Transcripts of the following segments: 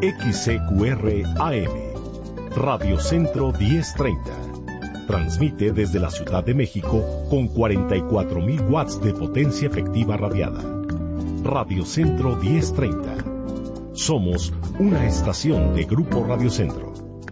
XCQR AM, Radio Centro 1030. Transmite desde la Ciudad de México con 44,000 watts de potencia efectiva radiada. Radio Centro 1030. Somos una estación de Grupo Radio Centro.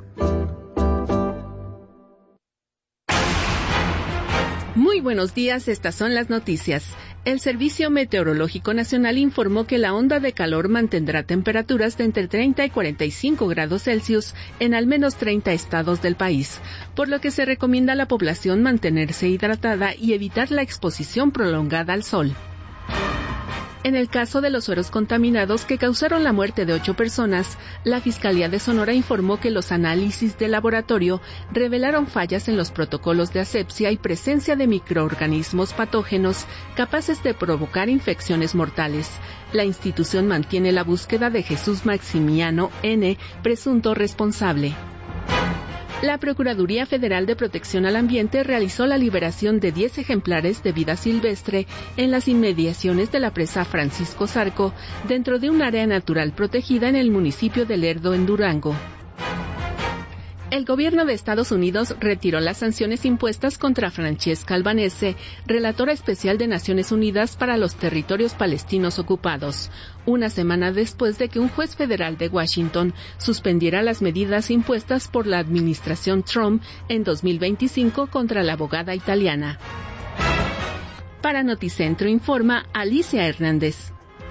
Muy buenos días, estas son las noticias. El Servicio Meteorológico Nacional informó que la onda de calor mantendrá temperaturas de entre 30 y 45 grados Celsius en al menos 30 estados del país, por lo que se recomienda a la población mantenerse hidratada y evitar la exposición prolongada al sol. En el caso de los sueros contaminados que causaron la muerte de 8 personas, la Fiscalía de Sonora informó que los análisis de laboratorio revelaron fallas en los protocolos de asepsia y presencia de microorganismos patógenos capaces de provocar infecciones mortales. La institución mantiene la búsqueda de Jesús Maximiano N., presunto responsable. La Procuraduría Federal de Protección al Ambiente realizó la liberación de 10 ejemplares de vida silvestre en las inmediaciones de la presa Francisco Zarco, dentro de un área natural protegida en el municipio de Lerdo, en Durango. El gobierno de Estados Unidos retiró las sanciones impuestas contra Francesca Albanese, relatora especial de Naciones Unidas para los territorios palestinos ocupados, una semana después de que un juez federal de Washington suspendiera las medidas impuestas por la administración Trump en 2025 contra la abogada italiana. Para Noticentro informa Alicia Hernández.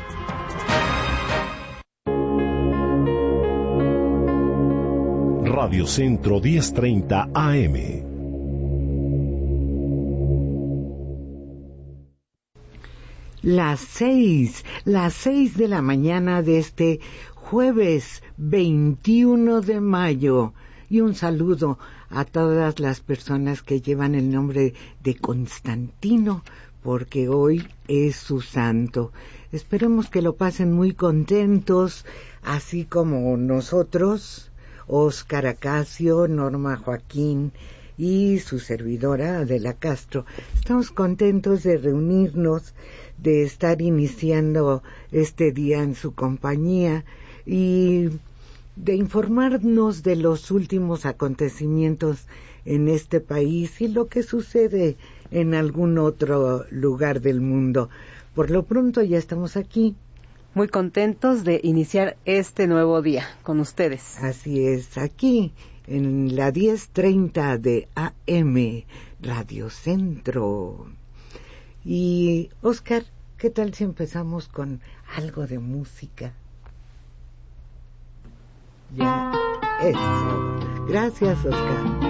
Radio Centro 1030 AM. Las 6 de la mañana de este jueves 21 de mayo. Y un saludo a todas las personas que llevan el nombre de Constantino, porque hoy es su santo. Esperemos que lo pasen muy contentos, así como nosotros, Óscar Acacio, Norma Joaquín y su servidora Adela Castro. Estamos contentos de reunirnos, de estar iniciando este día en su compañía y de informarnos de los últimos acontecimientos en este país y lo que sucede en algún otro lugar del mundo. Por lo pronto ya estamos aquí. Muy contentos de iniciar este nuevo día con ustedes. Así es, aquí en la 1030 de AM, Radio Centro. Y, Óscar, ¿qué tal si empezamos con algo de música? Ya, eso. Gracias, Óscar.